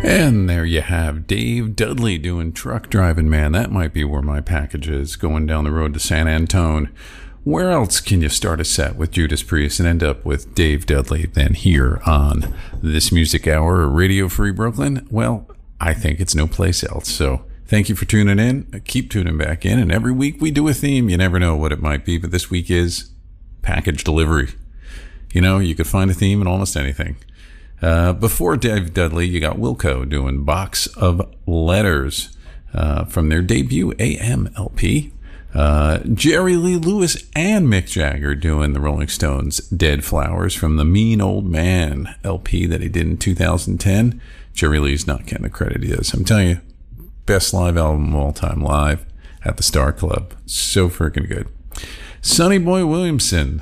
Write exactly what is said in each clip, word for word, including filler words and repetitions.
And there you have Dave Dudley doing Truck Driving Man. That might be where my package is, going down the road to San Antone. Where else can you start a set with Judas Priest and end up with Dave Dudley than here on This Music Hour, Radio Free Brooklyn? Well, I think it's no place else. So thank you for tuning in. Keep tuning back in. And every week we do a theme. You never know what it might be, but this week is package delivery. You know, you could find a theme in almost anything. Uh, before Dave Dudley, you got Wilco doing Box of Letters uh, from their debut A M L P. Uh, Jerry Lee Lewis and Mick Jagger doing the Rolling Stones' Dead Flowers from the Mean Old Man L P that he did in two thousand ten. Jerry Lee's not getting the credit he is. I'm telling you, best live album of all time, live at the Star Club. So freaking good. Sonny Boy Williamson,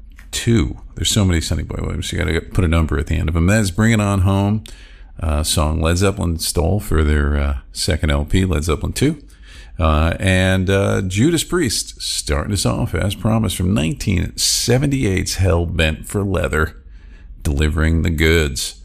two. There's so many Sonny Boy Williams. You got to put a number at the end of them. That is Bring It On Home, uh, song Led Zeppelin stole for their uh, second L P, Led Zeppelin two. Uh, and uh, Judas Priest starting us off as promised from nineteen seventy-eight's Hell Bent for Leather, delivering the goods.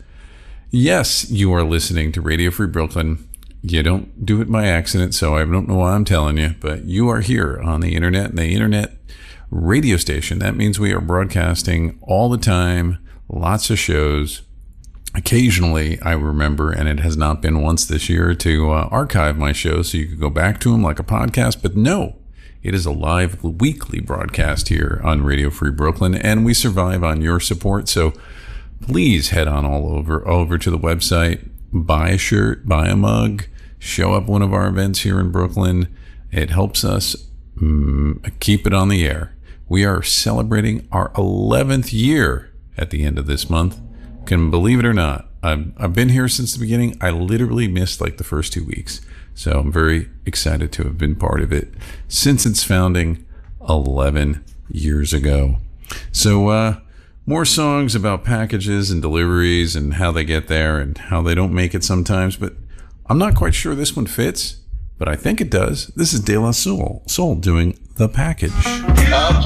Yes, you are listening to Radio Free Brooklyn. You don't do it by accident, so I don't know why I'm telling you, but you are here on the internet, and the internet radio station. That means we are broadcasting all the time, lots of shows. Occasionally, I remember, and it has not been once this year, to uh, archive my shows so you could go back to them like a podcast. But no, it is a live weekly broadcast here on Radio Free Brooklyn, and we survive on your support. So please head on all over over to the website, buy a shirt, buy a mug, show up one of our events here in Brooklyn. It helps us mm, keep it on the air. We are celebrating our eleventh year at the end of this month. Can believe it or not, I've, I've been here since the beginning. I literally missed like the first two weeks. So I'm very excited to have been part of it since its founding eleven years ago. So uh, more songs about packages and deliveries and how they get there and how they don't make it sometimes. But I'm not quite sure this one fits, but I think it does. This is De La Soul, Soul doing The Package. I'll